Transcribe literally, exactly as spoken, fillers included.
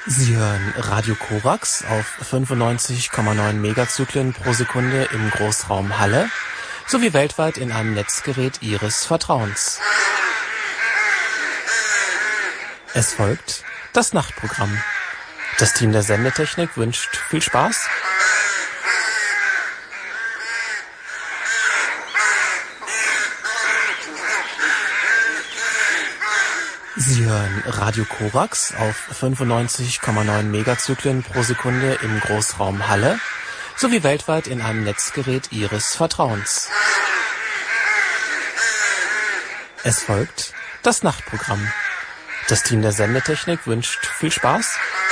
Sie hören Radio Korax auf fünfundneunzig Komma neun Megazyklen pro Sekunde im Großraum Halle sowie weltweit in einem Netzgerät Ihres Vertrauens. Es folgt das Nachtprogramm. Das Team der Sendetechnik wünscht viel Spaß. Sie hören Radio Korax auf fünfundneunzig Komma neun Megazyklen pro Sekunde im Großraum Halle sowie weltweit in einem Netzgerät Ihres Vertrauens. Es folgt das Nachtprogramm. Das Team der Sendetechnik wünscht viel Spaß.